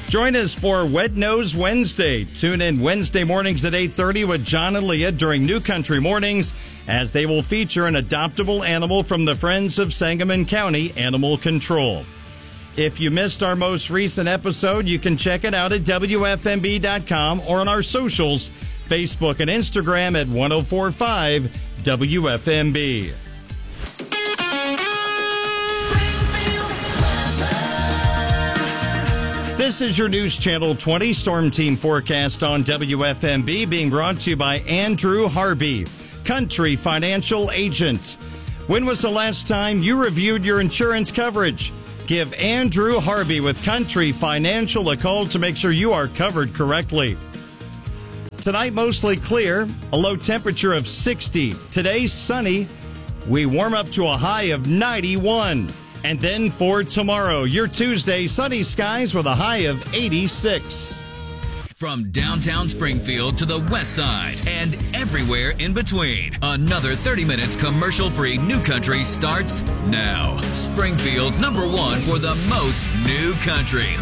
Join us for Wet Nose Wednesday. Tune in Wednesday mornings at 8:30 with John and Leah during New Country Mornings, as they will feature an adoptable animal from the Friends of Sangamon County Animal Control. If you missed our most recent episode, you can check it out at WFMB.com or on our socials, Facebook and Instagram at 1045 WFMB. This is your News Channel 20 Storm Team forecast on WFMB, being brought to you by Andrew Harvey, Country Financial Agent. When was the last time you reviewed your insurance coverage? Give Andrew Harvey with Country Financial a call to make sure you are covered correctly. Tonight, mostly clear, a low temperature of 60. Today, sunny. We warm up to a high of 91. And then for tomorrow, your Tuesday, sunny skies with a high of 86. From downtown Springfield to the west side and everywhere in between, another 30 minutes commercial-free New Country starts now. Springfield's #1 for the most new country.